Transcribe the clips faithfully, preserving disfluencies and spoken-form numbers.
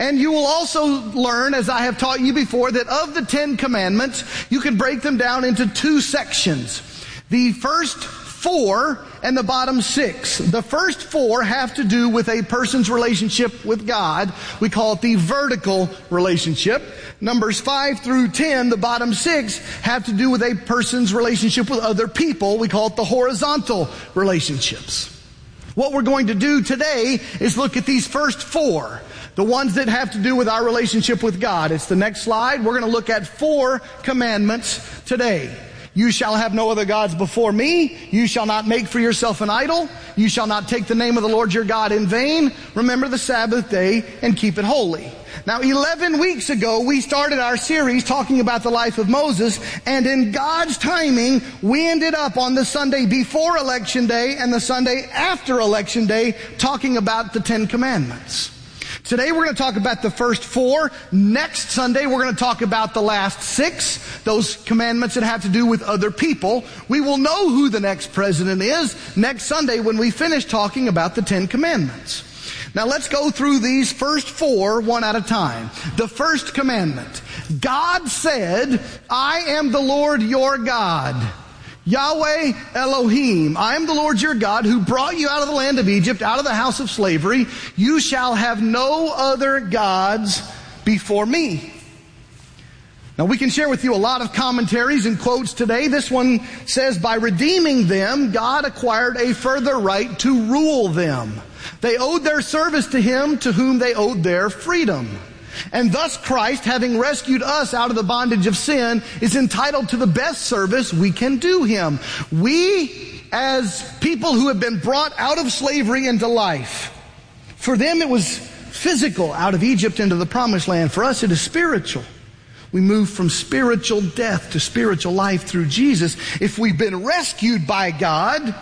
And you will also learn, as I have taught you before, that of the Ten Commandments, you can break them down into two sections. The first four and the bottom six. The first four have to do with a person's relationship with God. We call it the vertical relationship. Numbers five through ten, the bottom six, have to do with a person's relationship with other people. We call it the horizontal relationships. What we're going to do today is look at these first four, the ones that have to do with our relationship with God. It's the next slide. We're going to look at four commandments today. You shall have no other gods before me. You shall not make for yourself an idol. You shall not take the name of the Lord your God in vain. Remember the Sabbath day and keep it holy. Now, eleven weeks ago, we started our series talking about the life of Moses, and in God's timing, we ended up on the Sunday before Election Day and the Sunday after Election Day talking about the Ten Commandments. Today we're going to talk about the first four. Next Sunday we're going to talk about the last six, those commandments that have to do with other people. We will know who the next president is next Sunday when we finish talking about the Ten Commandments. Now let's go through these first four one at a time. The first commandment. God said, I am the Lord your God. Yahweh Elohim, I am the Lord your God who brought you out of the land of Egypt, out of the house of slavery. You shall have no other gods before me. Now we can share with you a lot of commentaries and quotes today. This one says, by redeeming them, God acquired a further right to rule them. They owed their service to him to whom they owed their freedom. And thus Christ, having rescued us out of the bondage of sin, is entitled to the best service we can do him. We, as people who have been brought out of slavery into life, for them it was physical, out of Egypt into the promised land. For us it is spiritual. We move from spiritual death to spiritual life through Jesus. If we've been rescued by God,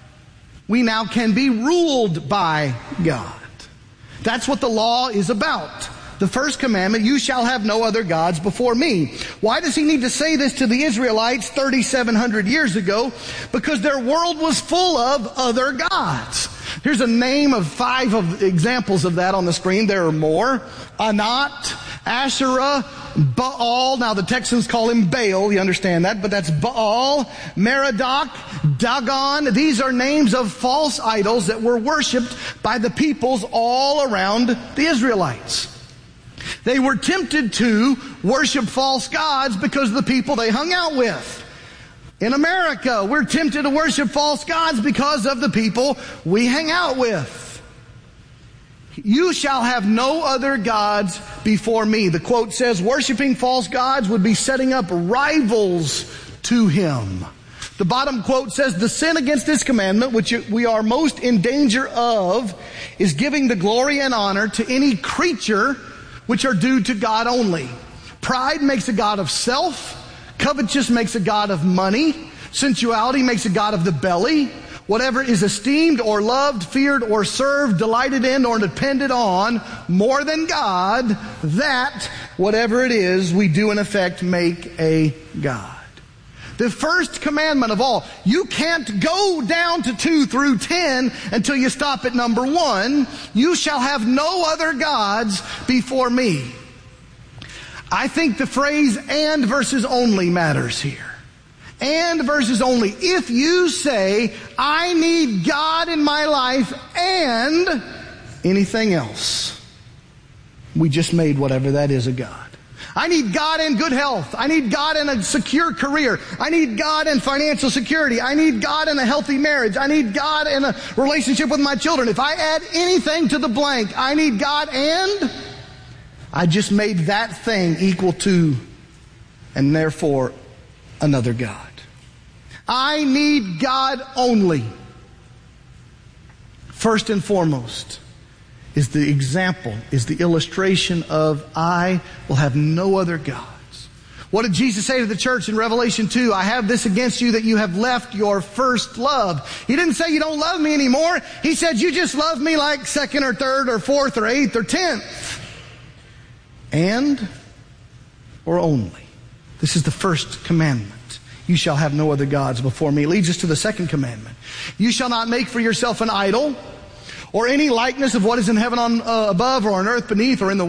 we now can be ruled by God. That's what the law is about. The first commandment, you shall have no other gods before me. Why does he need to say this to the Israelites thirty-seven hundred years ago? Because their world was full of other gods. Here's a name of five of examples of that on the screen. There are more. Anat, Asherah, Baal. Now the Texans call him Baal. You understand that, but that's Baal, Merodach, Dagon. These are names of false idols that were worshipped by the peoples all around the Israelites. They were tempted to worship false gods because of the people they hung out with. In America, we're tempted to worship false gods because of the people we hang out with. You shall have no other gods before me. The quote says, worshiping false gods would be setting up rivals to him. The bottom quote says, the sin against this commandment, which we are most in danger of, is giving the glory and honor to any creature which are due to God only. Pride makes a god of self. Covetousness makes a god of money. Sensuality makes a god of the belly. Whatever is esteemed or loved, feared or served, delighted in or depended on more than God, that, whatever it is, we do in effect make a god. The first commandment of all. You can't go down to two through ten until you stop at number one. You shall have no other gods before me. I think the phrase and versus only matters here. And versus only. If you say, I need God in my life and anything else, we just made whatever that is a god. I need God in good health. I need God in a secure career. I need God in financial security. I need God in a healthy marriage. I need God in a relationship with my children. If I add anything to the blank, I need God and I just made that thing equal to and therefore another God. I need God only. First and foremost is the example, is the illustration of I will have no other gods. What did Jesus say to the church in Revelation two? I have this against you that you have left your first love. He didn't say you don't love me anymore. He said you just love me like second or third or fourth or eighth or tenth. And or only. This is the first commandment. You shall have no other gods before me. It leads us to the second commandment. You shall not make for yourself an idol or any likeness of what is in heaven on uh, above or on earth beneath or in the